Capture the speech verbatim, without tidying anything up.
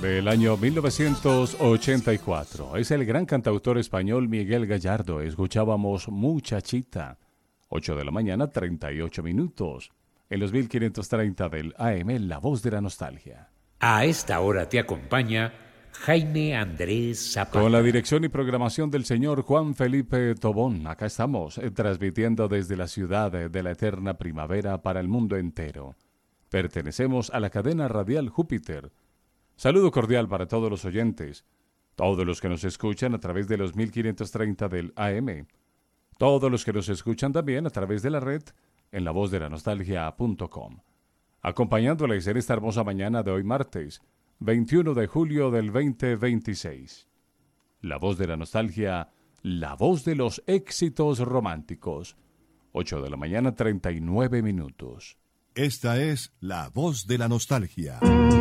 del año mil novecientos ochenta y cuatro. Es el gran cantautor español Miguel Gallardo. Escuchábamos Muchachita. ocho de la mañana, treinta y ocho minutos. En los mil quinientos treinta del A M, La Voz de la Nostalgia. A esta hora te acompaña Jaime Andrés Zapata. Con la dirección y programación del señor Juan Felipe Tobón. Acá estamos, eh, transmitiendo desde la ciudad de la eterna primavera para el mundo entero. Pertenecemos a la cadena radial Júpiter. Saludo cordial para todos los oyentes, todos los que nos escuchan a través de los mil quinientos treinta del A M, todos los que nos escuchan también a través de la red en la voz de la nostalgia punto com. Acompañándoles en esta hermosa mañana de hoy martes, veintiuno de julio del veinte veintiséis. La Voz de la Nostalgia, la voz de los éxitos románticos. ocho de la mañana, treinta y nueve minutos. Esta es La Voz de la Nostalgia.